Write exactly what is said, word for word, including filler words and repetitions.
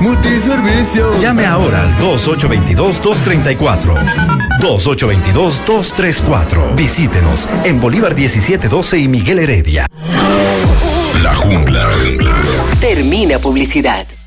Multiservicios. Llame ahora al dos ocho dos dos, dos tres cuatro. dos ocho dos dos, dos tres cuatro. Visítenos en Bolívar diecisiete doce y Miguel Heredia. La Jungla. Termina publicidad.